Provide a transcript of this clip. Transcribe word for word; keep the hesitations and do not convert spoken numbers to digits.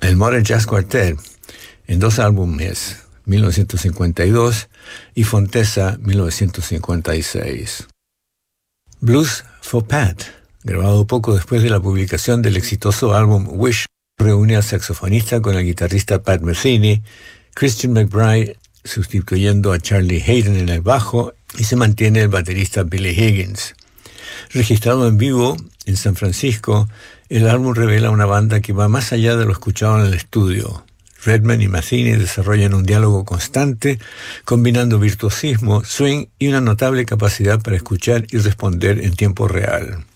el Modern Jazz Quartet, en dos álbumes, mil novecientos cincuenta y dos y Fontesa, mil novecientos cincuenta y seis. Blues for Pat, grabado poco después de la publicación del exitoso álbum Wish, reúne al saxofonista con el guitarrista Pat Metheny, Christian McBride sustituyendo a Charlie Hayden en el bajo y se mantiene el baterista Billy Higgins. Registrado en vivo en San Francisco, el álbum revela una banda que va más allá de lo escuchado en el estudio. Redman y Metheny desarrollan un diálogo constante, combinando virtuosismo, swing y una notable capacidad para escuchar y responder en tiempo real.